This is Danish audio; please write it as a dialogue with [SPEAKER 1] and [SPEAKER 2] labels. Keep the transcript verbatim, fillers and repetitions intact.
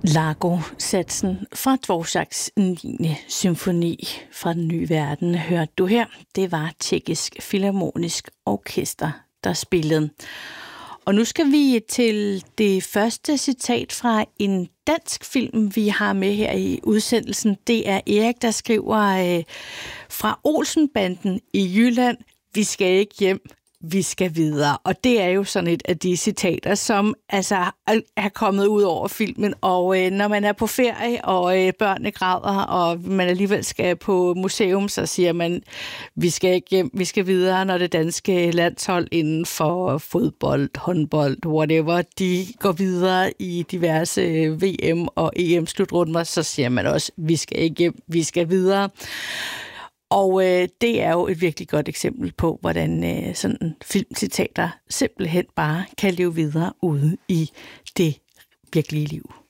[SPEAKER 1] Largo-satsen fra Dvořáks niende symfoni fra Den nye verden, hørte du her. Det var Tjekkisk Filharmonisk Orkester, der spillede. Og nu skal vi til det første citat fra en dansk film, vi har med her i udsendelsen. Det er Erik, der skriver øh, fra Olsenbanden i Jylland: vi skal ikke hjem, vi skal videre. Og det er jo sådan et af de citater, som altså er kommet ud over filmen. Og øh, når man er på ferie, og øh, børnene græder, og man alligevel skal på museum, så siger man, vi skal ikke hjem, vi skal videre. Når det danske landshold inden for fodbold, håndbold, whatever, de går videre i diverse V M- og E M-slutrunder, så siger man også, vi skal ikke hjem, vi skal videre. Og øh, det er jo et virkelig godt eksempel på, hvordan øh, sådan filmcitater simpelthen bare kan leve videre ude i det virkelige liv.